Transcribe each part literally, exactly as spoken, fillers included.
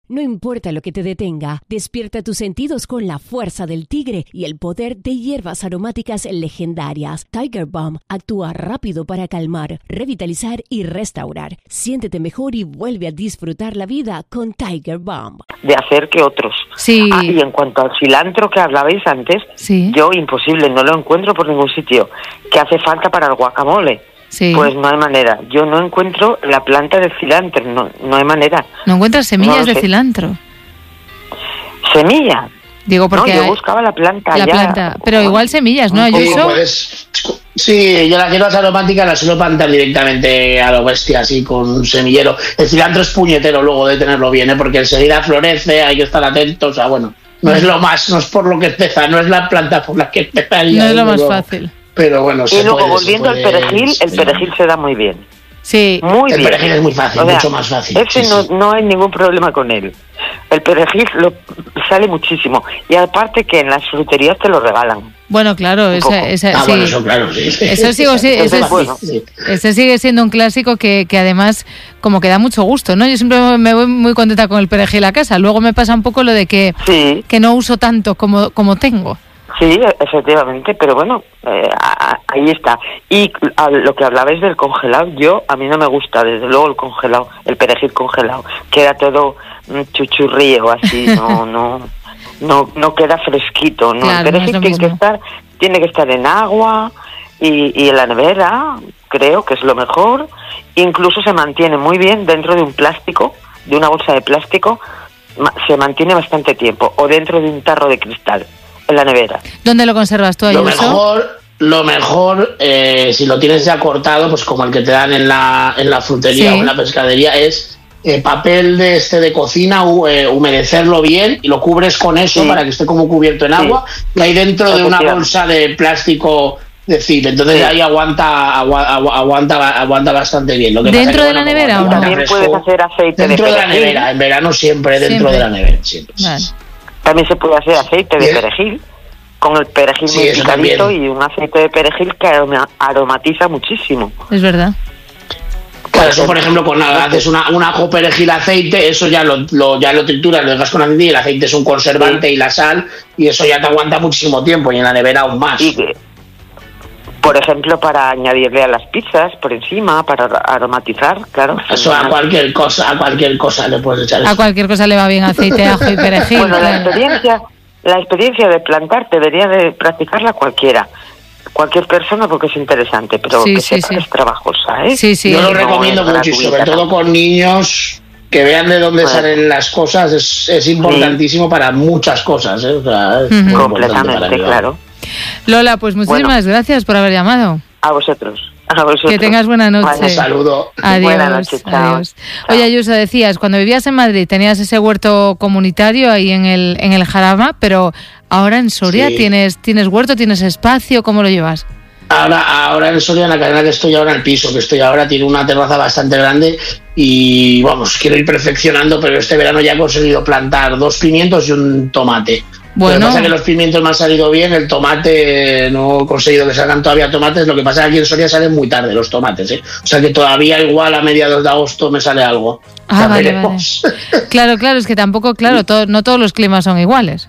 No importa lo que te detenga, despierta tus sentidos con la fuerza del tigre y el poder de hierbas aromáticas legendarias. Tiger Balm actúa rápido para calmar, revitalizar y restaurar. Siéntete mejor y vuelve a disfrutar la vida con Tiger Balm. De hacer que otros. Sí. Ah, y en cuanto al cilantro que hablabais antes, sí. yo imposible, no lo encuentro por ningún sitio. ¿Qué hace falta para el guacamole? Sí. Pues no hay manera. Yo no encuentro la planta de cilantro, no, no hay manera. ¿No encuentras semillas no de sé. cilantro? ¿Semilla? Digo, porque no, yo buscaba la planta la ya. planta, pero igual semillas, ¿no? Sí, Ayuso? puedes, sí, yo las hierbas aromáticas las suelo plantar directamente a lo bestia, así con un semillero. El cilantro es puñetero luego de tenerlo bien, ¿eh? Porque enseguida florece, hay que estar atentos, o sea, bueno, no es lo más, no es por lo que empieza, no es la planta por la que empezaría. No es lo más luego. fácil. Pero bueno, y se luego, puede, volviendo se puede, al perejil, el perejil se da muy bien. Sí. Muy el bien. perejil es muy fácil, o sea, mucho más fácil. Ese sí, no, sí. no hay ningún problema con él. El perejil lo, sale muchísimo. Y aparte que en las fruterías te lo regalan. Bueno, claro, esa, esa, Ah, sí. bueno, eso claro, sí. Eso, sigo, sí, eso Entonces, es, bueno. sí. ese sigue siendo un clásico que, que además como que da mucho gusto, ¿no? Yo siempre me voy muy contenta con el perejil a casa. Luego me pasa un poco lo de que, Sí. que no uso tanto como, como tengo. Sí, efectivamente, pero bueno, eh, ahí está. Y a lo que hablabais del congelado, yo, a mí no me gusta, desde luego, el congelado, el perejil congelado. Queda todo un chuchurrío así, no, no, no, no queda fresquito, ¿no? Claro, el perejil no es lo tiene que mismo. estar, tiene que estar en agua y, y en la nevera, creo que es lo mejor. Incluso se mantiene muy bien dentro de un plástico, de una bolsa de plástico, ma- se mantiene bastante tiempo, o dentro de un tarro de cristal. En la nevera. ¿Dónde lo conservas tú, Lo Ayuso? mejor, lo mejor eh, si lo tienes ya cortado, pues como el que te dan en la, en la frutería Sí. o en la pescadería, es eh, papel de este de cocina, hu- eh, humedecerlo bien y lo cubres con eso Sí. para que esté como cubierto en Sí. agua y ahí dentro de una Efectivamente. bolsa de plástico de zip. Entonces Sí. ahí aguanta, agua- agua- aguanta, aguanta bastante bien. Lo que ¿Dentro pasa que, de la bueno, nevera como o no? está También fresco, puedes hacer aceite dentro de de la perejil. nevera, en verano siempre dentro Siempre. de la nevera. Siempre. Vale. También se puede hacer aceite de Bien. perejil, con el perejil Sí, muy eso picadito también. y un aceite de perejil que aroma- aromatiza muchísimo. Es verdad. Claro, eso por ejemplo, con nada, haces una, un ajo, perejil, aceite, eso ya lo, lo, ya lo trituras, lo dejas con aceite y el aceite es un conservante Sí. y la sal, y eso ya te aguanta muchísimo tiempo y en la nevera aún más. Y que, por ejemplo, para añadirle a las pizzas por encima, para aromatizar, claro. Eso a cualquier cosa, a cualquier cosa le puedes echar A eso. cualquier cosa le va bien aceite, ajo y perejil. Bueno, la claro. experiencia, la experiencia de plantar debería de practicarla cualquiera, cualquier persona, porque es interesante, pero Sí, que sí, sepa sí. que es trabajosa, ¿eh? Sí, sí. Yo lo No recomiendo es mucho y gratuita sobre todo tampoco. con niños que vean de dónde Bueno. salen las cosas, es, es importantísimo para muchas cosas, ¿eh? O sea, es Ujú. muy importante para Completamente, mí, claro. Lola, pues muchísimas gracias por haber llamado. A vosotros. A vosotros. Que tengas buena noche. Vale. Un saludo. Adiós, Buenas noches, chao. adiós. Chao. Oye, Ayuso, decías, cuando vivías en Madrid tenías ese huerto comunitario ahí en el en el Jarama, pero ahora en Soria Sí. tienes tienes huerto, tienes espacio, ¿cómo lo llevas? Ahora, ahora en Soria, en la cadena que estoy ahora, el piso que estoy ahora, tiene una terraza bastante grande y, vamos, quiero ir perfeccionando, pero este verano ya he conseguido plantar dos pimientos y un tomate. Bueno. Lo que pasa es que los pimientos me han salido bien, el tomate no he conseguido que salgan todavía tomates, lo que pasa es que aquí en Soria salen muy tarde los tomates, ¿eh? O sea que todavía igual a mediados de agosto me sale algo. Ah, Ya vale, veremos. vale. Claro, claro, es que tampoco, claro, todo- no todos los climas son iguales.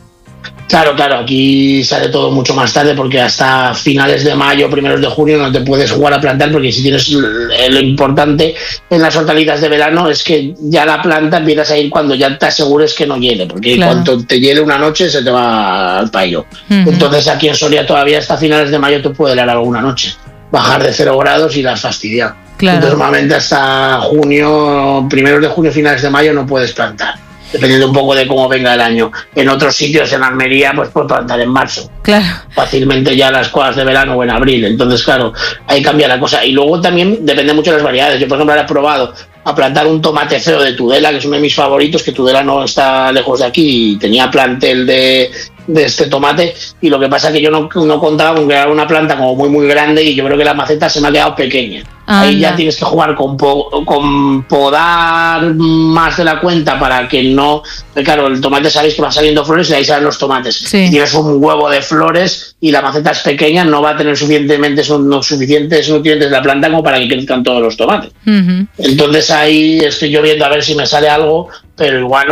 Claro, claro, aquí sale todo mucho más tarde porque hasta finales de mayo, primeros de junio no te puedes jugar a plantar porque si tienes l- lo importante en las hortalizas de verano es que ya la planta empiezas a ir cuando ya te asegures que no hiele, porque Claro. cuando te hiele una noche se te va al payo. Ujú. Entonces aquí en Soria todavía hasta finales de mayo te puede helar alguna noche, bajar de cero grados y las fastidiar. Claro. Entonces normalmente hasta junio, primeros de junio, finales de mayo no puedes plantar. Dependiendo un poco de cómo venga el año. En otros sitios, en Almería, pues puedes plantar en marzo. Claro. Fácilmente ya las cosas de verano o en abril. Entonces, claro, ahí cambia la cosa. Y luego también depende mucho de las variedades. Yo, por ejemplo, ahora he probado a plantar un tomate feo de Tudela, que es uno de mis favoritos, que Tudela no está lejos de aquí y tenía plantel de, de este tomate. Y lo que pasa es que yo no, no contaba con que era una planta como muy, muy grande y yo creo que la maceta se me ha quedado pequeña. Ahí Anda. ya tienes que jugar con, po- con podar más de la cuenta para que no... Claro, el tomate sabéis que va saliendo flores y ahí salen los tomates. Sí. Si tienes un huevo de flores y la maceta es pequeña, no va a tener suficientemente, no, suficientes nutrientes la planta como para que crezcan todos los tomates. Ujú. Entonces ahí estoy yo viendo a ver si me sale algo, pero igual